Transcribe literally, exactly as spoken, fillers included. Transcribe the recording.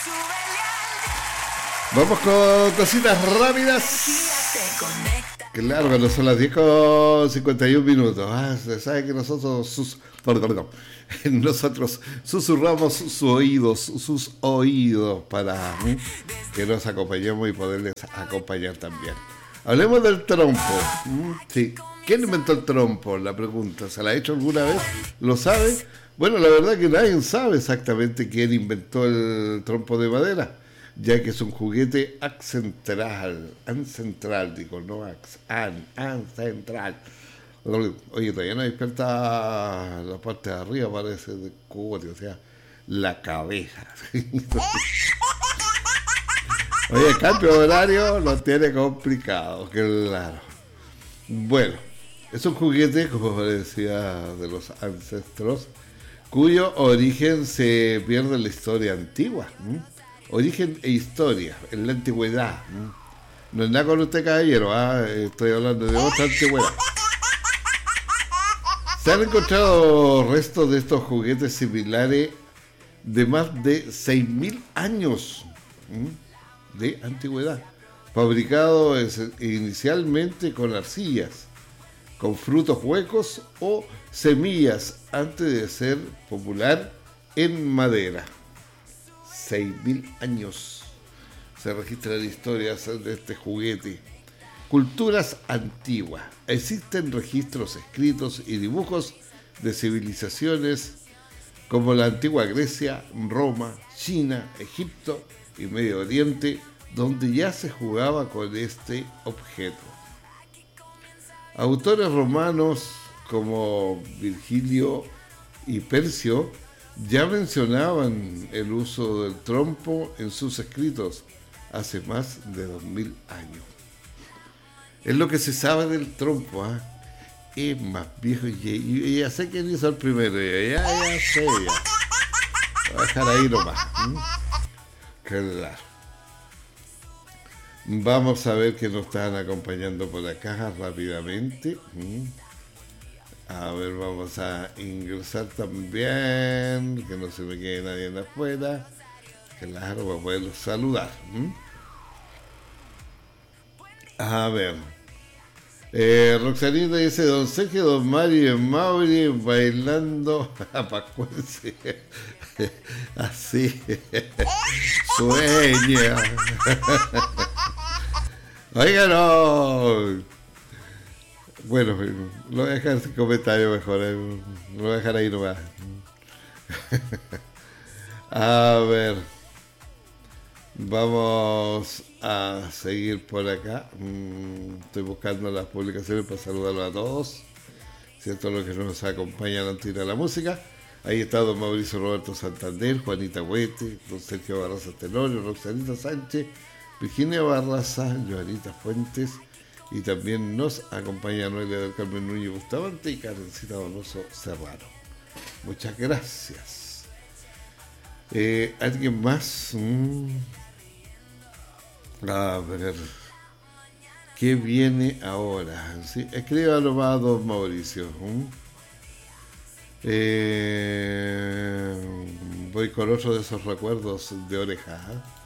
Vamos con cositas rápidas. Claro, cuando son las diez con cincuenta y un minutos. Ah, se sabe que nosotros sus, perdón, perdón, nosotros susurramos sus oídos, sus oídos para ¿sí? que nos acompañemos y poderles acompañar también. Hablemos del trompo. Sí. ¿Quién inventó el trompo? La pregunta, ¿se la ha hecho alguna vez? ¿Lo sabe? Bueno, la verdad que nadie sabe exactamente quién inventó el trompo de madera, ya que es un juguete ancestral, ancestral, digo, no ax, an, ancestral. Oye, todavía no despierta la parte de arriba, parece, de cubote, o sea, la cabeza. Oye, el cambio de horario lo tiene complicado, claro. Bueno, es un juguete, como decía, de los ancestros, cuyo origen se pierde en la historia antigua. ¿m? Origen e historia, en la antigüedad. ¿m? No es nada con usted, caballero, ¿ah? Estoy hablando de otra antigüedad. Se han encontrado restos de estos juguetes similares de más de seis mil años ¿m? de antigüedad, fabricado inicialmente con arcillas, con frutos huecos o semillas antes de ser popular en madera. seis mil años se registran historias de este juguete. Culturas antiguas. Existen registros escritos y dibujos de civilizaciones como la antigua Grecia, Roma, China, Egipto y Medio Oriente, donde ya se jugaba con este objeto. Autores romanos como Virgilio y Percio ya mencionaban el uso del trompo en sus escritos hace más de dos mil años. Es lo que se sabe del trompo, ¿eh? Es más viejo y, y ya sé quién hizo el primero, ya, ya sé, ya. Voy a dejar ahí nomás. ¿Mm? Claro. Vamos a ver que nos están acompañando por acá rápidamente. A ver, vamos a ingresar también, que no se me quede nadie en afuera. Claro, para poderlos saludar. A ver. Eh, Roxanita dice, don Sergio, don Mario y Mauri bailando a Pacuense. Así. Sueña. Oiga, no. Bueno, lo voy a dejar sin comentario mejor. Eh. Lo voy a dejar ahí nomás. A ver. Vamos a seguir por acá. Estoy buscando las publicaciones para saludarlos a todos. Cierto, los que nos acompañan antes de ir a la música. Ahí está don Mauricio Roberto Santander, Juanita Huete, don Sergio Barraza Tenorio, Roxanita Sánchez, Virginia Barraza, Joanita Fuentes, y también nos acompaña Noelia del Carmen Núñez Bustamante y Karencita Donoso Serrano. Muchas gracias. Eh, ¿Alguien más? Mm. A ver, ¿qué viene ahora? ¿Sí? Escríbalo más, don Mauricio. ¿Mm? Eh, voy con otro de esos recuerdos de oreja. ¿eh?